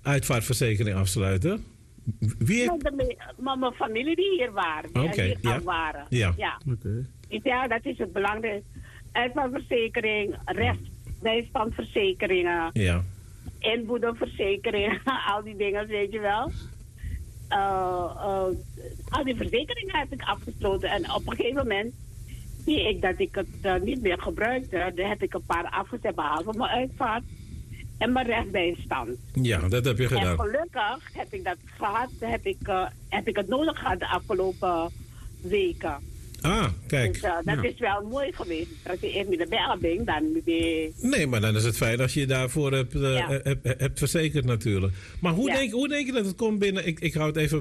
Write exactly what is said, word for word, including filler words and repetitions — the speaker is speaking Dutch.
uitvaartverzekering afsluiten? Wie heeft... Met de- met mijn familie die hier waren. Die Oké, hier ja. al waren. Ja. Ja. Oké. Ja, dat is het belangrijkste. Uitvaartverzekering, rechtsbijstandverzekeringen, Ja. inboedelverzekeringen, al die dingen, weet je wel. Uh, uh, al die verzekeringen heb ik afgesloten. En op een gegeven moment zie ik dat ik het uh, niet meer gebruikte. Dan heb ik een paar afgezet, behalve mijn uitvaart en mijn rechtsbijstand. Ja, dat heb je En gedaan. gelukkig heb ik dat gehad, heb ik, uh, heb ik het nodig gehad de afgelopen weken. Ah, kijk. Dus uh, dat Ja. is wel mooi geweest. Als je eerst met de bel bent, dan moet je... Nee, maar dan is het fijn als je je daarvoor hebt, uh, Ja. hebt, hebt verzekerd natuurlijk. Maar hoe, Ja. denk, hoe denk je dat het komt binnen... Ik, ik hou het even